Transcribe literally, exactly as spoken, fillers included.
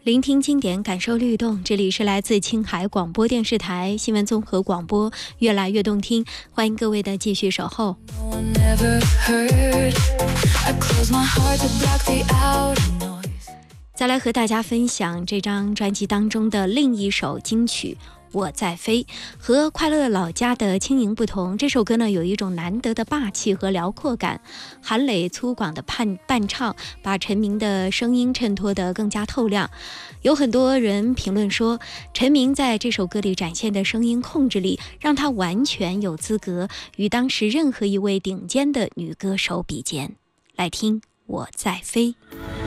聆听经典，感受律动。这里是来自青海广播电视台新闻综合广播，越来越动听。欢迎各位的继续守候。再来和大家分享这张专辑当中的另一首金曲《我在飞》。和快乐老家的轻盈不同，这首歌呢有一种难得的霸气和辽阔感，韩磊粗犷的伴伴唱把陈明的声音衬托得更加透亮。有很多人评论说，陈明在这首歌里展现的声音控制力，让他完全有资格与当时任何一位顶尖的女歌手比肩。来听《我在飞》。